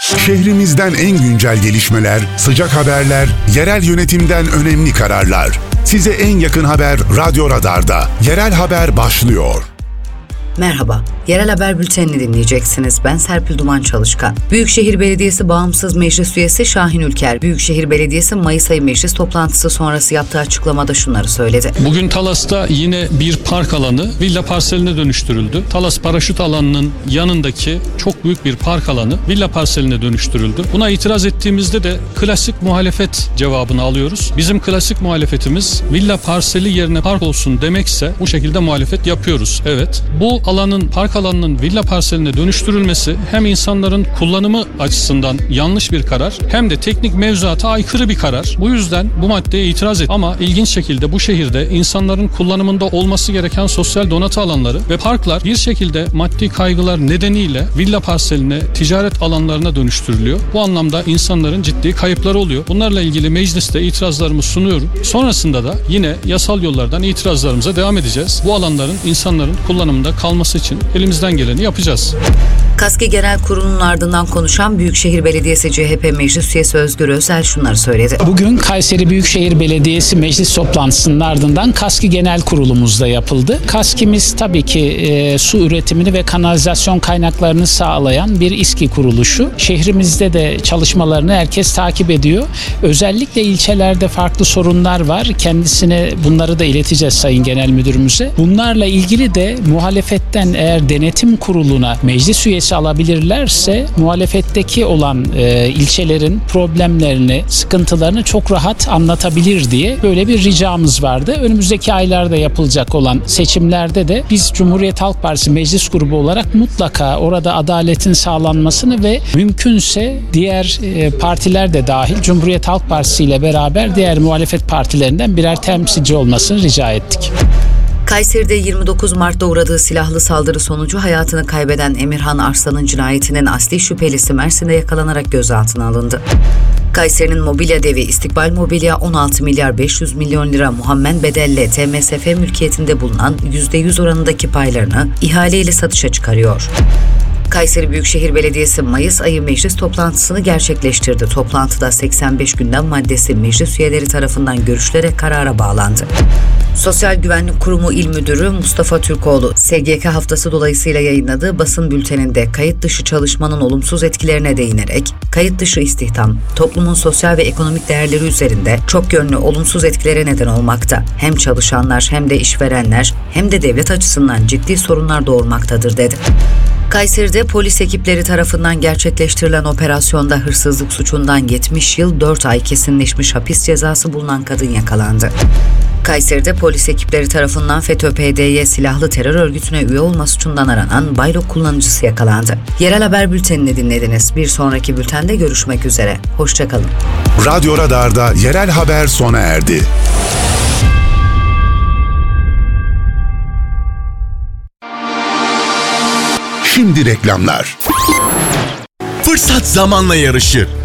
Şehrimizden en güncel gelişmeler, sıcak haberler, yerel yönetimden önemli kararlar. Size en yakın haber Radyo Radar'da. Yerel Haber başlıyor. Merhaba, Yerel Haber Bülteni'ni dinleyeceksiniz. Ben Serpil Duman Çalışkan. Büyükşehir Belediyesi Bağımsız Meclis Üyesi Şahin Ülker, Büyükşehir Belediyesi Mayıs ayı meclis toplantısı sonrası yaptığı açıklamada şunları söyledi. Bugün Talas'ta yine bir park alanı villa parseline dönüştürüldü. Talas paraşüt alanının yanındaki çok büyük bir park alanı villa parseline dönüştürüldü. Buna itiraz ettiğimizde de klasik muhalefet cevabını alıyoruz. Bizim klasik muhalefetimiz villa parseli yerine park olsun demekse bu şekilde muhalefet yapıyoruz. Evet, bu park alanının villa parseline dönüştürülmesi hem insanların kullanımı açısından yanlış bir karar hem de teknik mevzuata aykırı bir karar. Bu yüzden bu maddeye itiraz et. Ama ilginç şekilde bu şehirde insanların kullanımında olması gereken sosyal donatı alanları ve parklar bir şekilde maddi kaygılar nedeniyle villa parseline, ticaret alanlarına dönüştürülüyor. Bu anlamda insanların ciddi kayıpları oluyor. Bunlarla ilgili mecliste itirazlarımı sunuyorum. Sonrasında da yine yasal yollardan itirazlarımıza devam edeceğiz. Bu alanların insanların kullanımında kalması için elimizden geleni yapacağız. KASKİ Genel Kurulu'nun ardından konuşan Büyükşehir Belediyesi CHP Meclis Üyesi Özgür Özel şunları söyledi. Bugün Kayseri Büyükşehir Belediyesi meclis toplantısının ardından KASKİ Genel Kurulumuzda yapıldı. KASKİ'miz tabii ki su üretimini ve kanalizasyon kaynaklarını sağlayan bir İSKİ kuruluşu. Şehrimizde de çalışmalarını herkes takip ediyor. Özellikle ilçelerde farklı sorunlar var. Kendisine bunları da ileteceğiz Sayın Genel Müdürümüze. Bunlarla ilgili de muhalefetten eğer denetim kuruluna meclis üyesi alabilirlerse muhalefetteki olan ilçelerin problemlerini, sıkıntılarını çok rahat anlatabilir diye böyle bir ricamız vardı. Önümüzdeki aylarda yapılacak olan seçimlerde de biz Cumhuriyet Halk Partisi meclis grubu olarak mutlaka orada adaletin sağlanmasını ve mümkünse diğer partiler de dahil Cumhuriyet Halk Partisi ile beraber diğer muhalefet partilerinden birer temsilci olmasını rica ettik. Kayseri'de 29 Mart'ta uğradığı silahlı saldırı sonucu hayatını kaybeden Emirhan Arslan'ın cinayetinin asli şüphelisi Mersin'de yakalanarak gözaltına alındı. Kayseri'nin mobilya devi İstikbal Mobilya 16 milyar 500 milyon lira muhammen bedelle TMSF mülkiyetinde bulunan %100 oranındaki paylarını ihaleyle satışa çıkarıyor. Kayseri Büyükşehir Belediyesi Mayıs ayı meclis toplantısını gerçekleştirdi. Toplantıda 85 gündem maddesi meclis üyeleri tarafından görüşülerek karara bağlandı. Sosyal Güvenlik Kurumu İl Müdürü Mustafa Türkoğlu, SGK haftası dolayısıyla yayınladığı basın bülteninde kayıt dışı çalışmanın olumsuz etkilerine değinerek, kayıt dışı istihdam, toplumun sosyal ve ekonomik değerleri üzerinde çok yönlü olumsuz etkilere neden olmakta. Hem çalışanlar hem de işverenler hem de devlet açısından ciddi sorunlar doğurmaktadır dedi. Kayseri'de polis ekipleri tarafından gerçekleştirilen operasyonda hırsızlık suçundan 70 yıl 4 ay kesinleşmiş hapis cezası bulunan kadın yakalandı. Kayseri'de polis ekipleri tarafından FETÖ-PDY silahlı terör örgütüne üye olma suçundan aranan Baylok kullanıcısı yakalandı. Yerel Haber Bülteni'ni dinlediniz. Bir sonraki bültende görüşmek üzere. Hoşçakalın. Radyo Radar'da Yerel Haber sona erdi. Şimdi reklamlar. Fırsat zamanla yarışır.